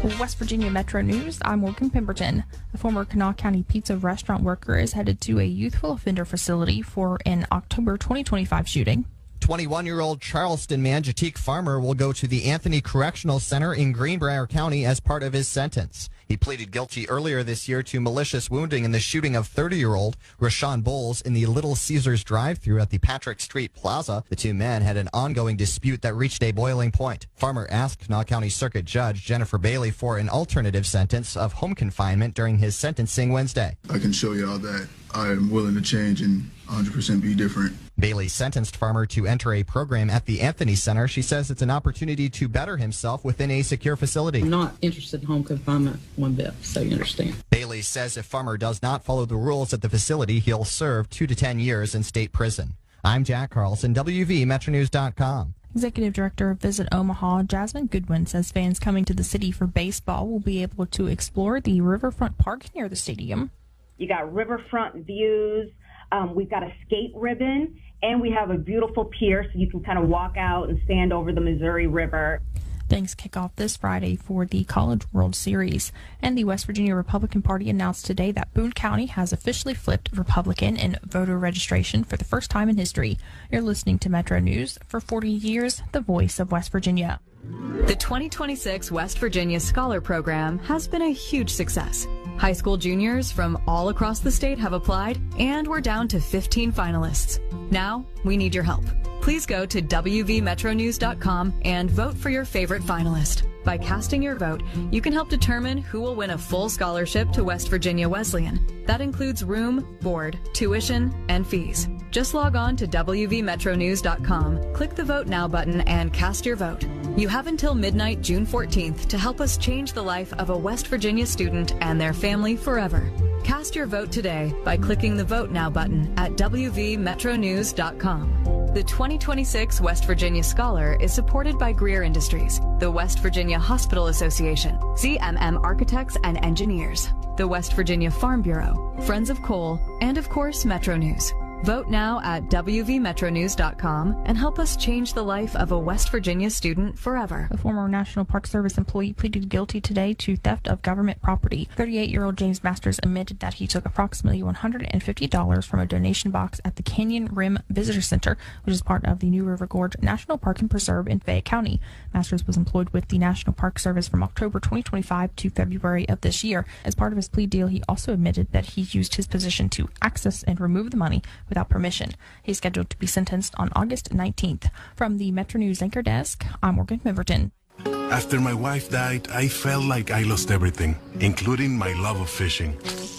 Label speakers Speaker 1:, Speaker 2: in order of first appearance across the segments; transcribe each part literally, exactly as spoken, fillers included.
Speaker 1: West Virginia Metro News, I'm Morgan Pemberton. A former Kanawha County pizza restaurant worker is headed to a youthful offender facility for an October twenty twenty-five shooting.
Speaker 2: twenty-one-year-old Charleston man Jatik Farmer will go to the Anthony Correctional Center in Greenbrier County as part of his sentence. He pleaded guilty earlier this year to malicious wounding in the shooting of thirty-year-old Rashawn Bowles in the Little Caesars drive-thru at the Patrick Street Plaza. The two men had an ongoing dispute that reached a boiling point. Farmer asked Kanawha County Circuit Judge Jennifer Bailey for an alternative sentence of home confinement during his sentencing Wednesday.
Speaker 3: I can show y'all that I am willing to change and one hundred percent be different.
Speaker 2: Bailey sentenced Farmer to enter a program at the Anthony Center. She says it's an opportunity to better himself within a secure facility.
Speaker 4: I'm not interested in home confinement one bit, so you understand.
Speaker 2: Bailey says if Farmer does not follow the rules at the facility, he'll serve two to ten years in state prison. I'm Jack Carlson, W V Metro News dot com.
Speaker 1: Executive Director of Visit Omaha, Jasmine Goodwin, says fans coming to the city for baseball will be able to explore the Riverfront Park near the stadium.
Speaker 5: You got riverfront views. Um, we've got a skate ribbon, and we have a beautiful pier so you can kind of walk out and stand over the Missouri River.
Speaker 1: Things kick off this Friday for the College World Series, and the West Virginia Republican Party announced today that Boone County has officially flipped Republican in voter registration for the first time in history. You're listening to Metro News. For forty years, the voice of West Virginia.
Speaker 6: The twenty twenty-six West Virginia Scholar Program has been a huge success. High school juniors from all across the state have applied, and we're down to fifteen finalists. Now, we need your help. Please go to W V Metro News dot com and vote for your favorite finalist. By casting your vote, you can help determine who will win a full scholarship to West Virginia Wesleyan. That includes room, board, tuition, and fees. Just log on to W V Metro News dot com, click the Vote Now button, and cast your vote. You have until midnight June fourteenth to help us change the life of a West Virginia student and their family forever. Cast your vote today by clicking the Vote Now button at W V Metro News dot com. The twenty twenty-six West Virginia Scholar is supported by Greer Industries, the West Virginia Hospital Association, Z M M Architects and Engineers, the West Virginia Farm Bureau, Friends of Coal, and of course Metro News. Vote now at W V Metro News dot com and help us change the life of a West Virginia student forever.
Speaker 1: A former National Park Service employee pleaded guilty today to theft of government property. thirty-eight-year-old James Masters admitted that he took approximately one hundred fifty dollars from a donation box at the Canyon Rim Visitor Center, which is part of the New River Gorge National Park and Preserve in Fayette County. Masters was employed with the National Park Service from October twenty twenty-five to February of this year. As part of his plea deal, he also admitted that he used his position to access and remove the money without permission. He's scheduled to be sentenced on August nineteenth. From the Metro News Anchor Desk, I'm Morgan Pemberton.
Speaker 7: After my wife died, I felt like I lost everything, including my love of fishing.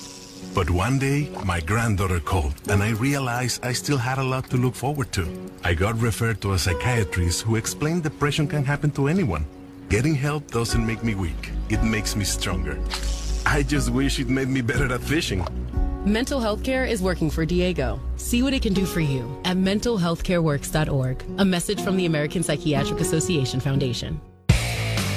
Speaker 7: But one day, my granddaughter called, and I realized I still had a lot to look forward to. I got referred to a psychiatrist who explained depression can happen to anyone. Getting help doesn't make me weak. It makes me stronger. I just wish it made me better at fishing.
Speaker 8: Mental health care is working for Diego. See what it can do for you at mental health care works dot org. A message from the American Psychiatric Association Foundation.